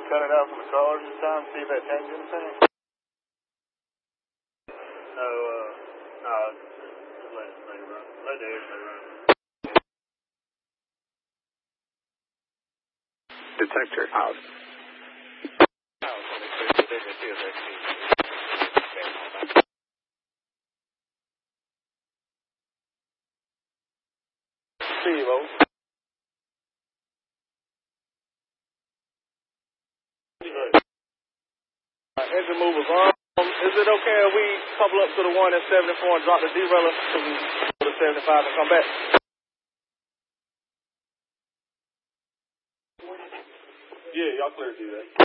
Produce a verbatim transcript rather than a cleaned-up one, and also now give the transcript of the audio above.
cut it out from the cars this time, see if that changed anything? No, uh, no, just let it stay run. Let the air stay run. Detector out. Steve, over. Uh, engine movers on. Um, is it okay if we couple up to the one at seventy-four and drop the derailleur to the seventy-five and come back? Yeah, y'all clear to do that.